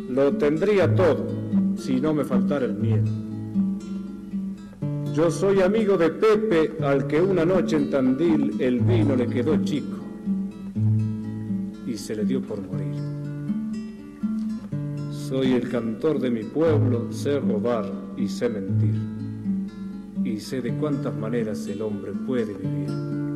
Lo tendría todo, si no me faltara el miedo. Yo soy amigo de Pepe, al que una noche en Tandil el vino le quedó chico y se le dio por morir. Soy el cantor de mi pueblo, sé robar y sé mentir, y sé de cuántas maneras el hombre puede vivir.